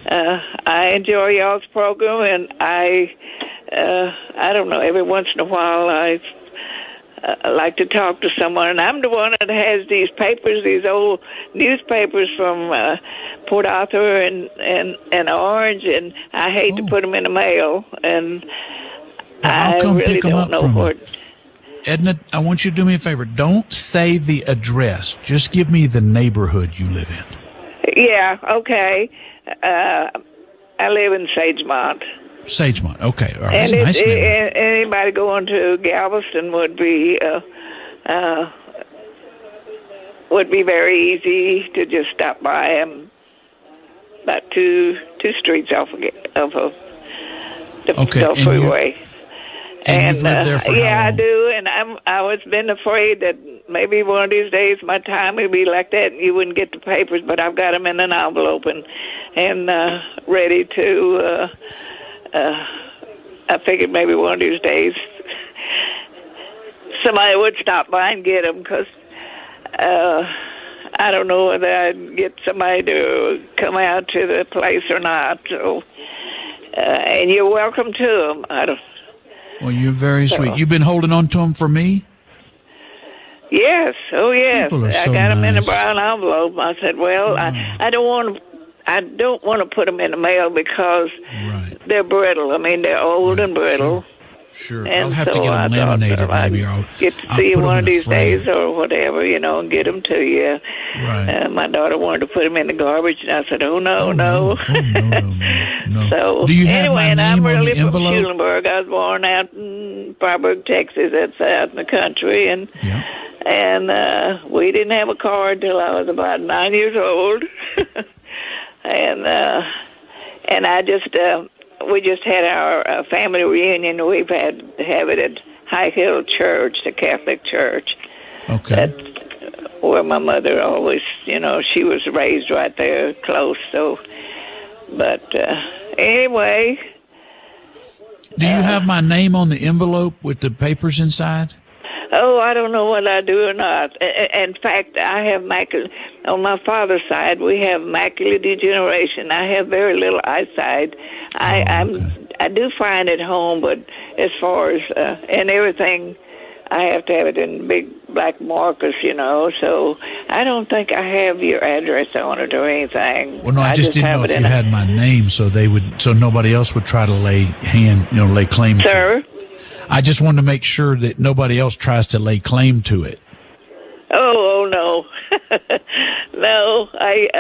I enjoy y'all's program, and I don't know, every once in a while I like to talk to someone, and I'm the one that has these papers, these old newspapers from Port Arthur and Orange, and I hate to put them in the mail, and I really don't know what. Edna, I want you to do me a favor. Don't say the address. Just give me the neighborhood you live in. Yeah, okay. I live in Sagemont. Sagemont, okay. All right. And That's a nice neighborhood. Anybody going to Galveston would be very easy to just stop by. I'm about two streets off of the freeway. And you've lived there for how long? I do, and I was been afraid that maybe one of these days my time would be like that, and you wouldn't get the papers. But I've got them in an envelope and ready to. I figured maybe one of these days somebody would stop by and get them, because I don't know whether I'd get somebody to come out to the place or not. So, and you're welcome to them. Well, you're very sweet. You've been holding on to them for me? Yes. Oh, yes. People are so I got them in a nice. brown envelope. I said, well, I don't want to put them in the mail because they're brittle. I mean, they're old and brittle. Sure. And I'll have so to get them laminated, maybe. I'll get to see you one of these days or whatever, and get them to you. Right. My daughter wanted to put them in the garbage, and I said, no. No. So, Do you have anyway, my and name I'm on really the from envelope? Schulenburg. I was born out in Freiburg, Texas. That's out in the country. And we didn't have a car until I was about 9 years old. And I just... we just had our family reunion. We've had to have it at High Hill Church, the Catholic church. Okay. That's where my mother always, she was raised right there close. So, but anyway. Do you have my name on the envelope with the papers inside? Oh, I don't know whether I do or not. In fact, I have on my father's side, we have macular degeneration. I have very little eyesight. I do find it home, but as far as and everything, I have to have it in big black markers, So I don't think I have your address on it or anything. Well, no, I just didn't know if you had my name, so nobody else would try to lay claim to it. Sir? I just wanted to make sure that nobody else tries to lay claim to it. Oh no, no.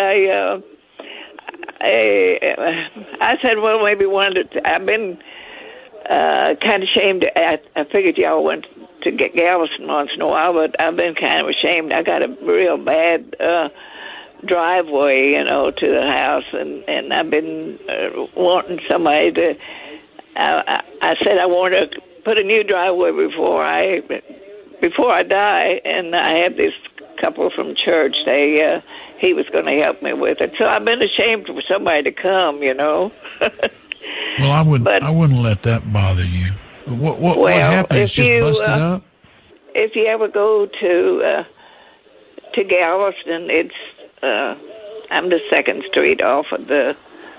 I said, well, maybe I've been kind of ashamed. I figured y'all went to get Galveston once in a while, but I've been kind of ashamed. I got a real bad driveway, to the house, and I've been wanting somebody to. I said I want to put a new driveway before I die, and I have this couple from church. He was going to help me with it, so I've been ashamed for somebody to come, Well, I wouldn't let that bother you. What happened? It's just busted up. If you ever go to Galveston, it's I'm the 2nd Street off of the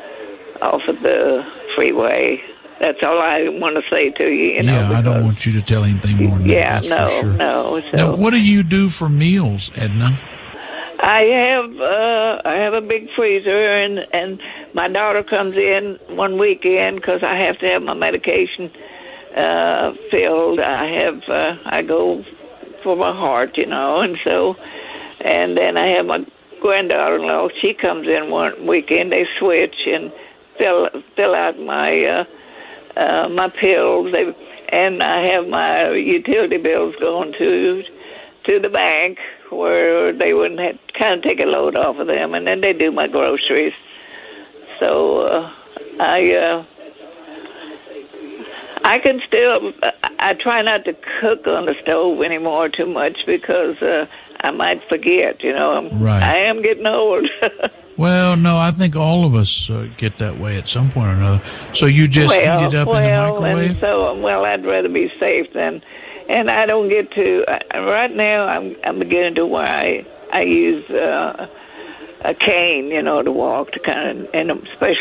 freeway. That's all I want to say to you. I don't want you to tell anything more than that. That's for sure. No. So, now, what do you do for meals, Edna? I have a big freezer, and my daughter comes in one weekend because I have to have my medication filled. I go for my heart, and so, and then I have my granddaughter-in-law. She comes in one weekend. They switch and fill out my pills, and I have my utility bills going to the bank where they wouldn't have kind of take a load off of them, and then they do my groceries. So I can still. I try not to cook on the stove anymore too much because I might forget. Right. I am getting old. Well, no, I think all of us get that way at some point or another. So you just heat it up in the microwave? And so, I'd rather be safe than, and I don't get to. Right now, I'm beginning to where I use a cane, to walk to kind of, and especially